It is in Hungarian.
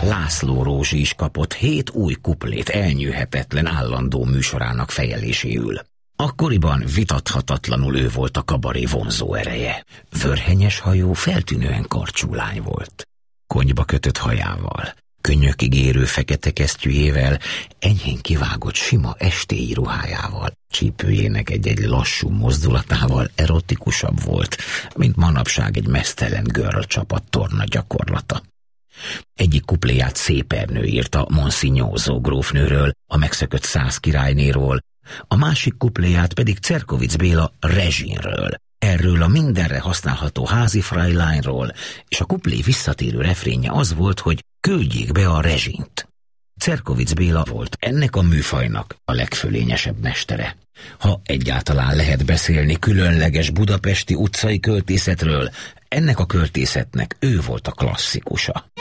László Rózsi is kapott 7 új kuplét elnyűhetetlen állandó műsorának fejeléséül. Akkoriban vitathatatlanul ő volt a kabaré vonzó ereje. Vörhenyes hajú, feltűnően karcsú lány volt. Konyba kötött hajával, könnyökig érő fekete kesztyűjével, enyhén kivágott sima estéi ruhájával, csípőjének egy-egy lassú mozdulatával erotikusabb volt, mint manapság egy meztelen girl csapat torna gyakorlata. Egyik kupléját Szép Ernő írta Monsignózó grófnőről, a megszökött 100 királynéról, a másik kupléját pedig Cerkovics Béla Rezsinről, erről a mindenre használható házi Fräuleinról, és a kuplé visszatérő refrénje az volt, hogy küldjék be a Rezsint. Cerkovics Béla volt ennek a műfajnak a legfölényesebb mestere. Ha egyáltalán lehet beszélni különleges budapesti utcai költészetről, ennek a költészetnek ő volt a klasszikusa.